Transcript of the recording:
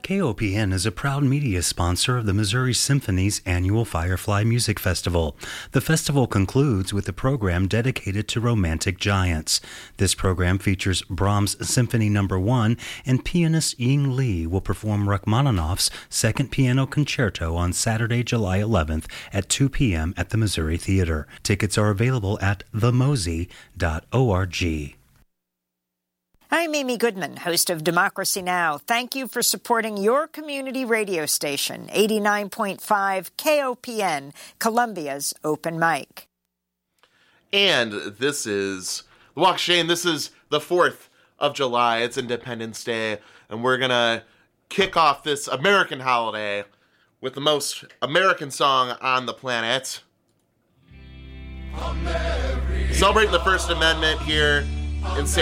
KOPN is a proud media sponsor of the Missouri Symphony's annual Firefly Music Festival. The festival concludes with a program dedicated to romantic giants. This program features Brahms' Symphony No. 1, and pianist Ying Li will perform Rachmaninoff's Second Piano Concerto on Saturday, July 11th at 2 p.m. at the Missouri Theater. Tickets are available at themosey.org. I'm Amy Goodman, host of Democracy Now! Thank you for supporting your community radio station, 89.5 KOPN, Columbia's Open Mic. And this is the Walk of Shame. This is the 4th of July. It's Independence Day, and we're going to kick off this American holiday with the most American song on the planet. Celebrating the First Amendment here in San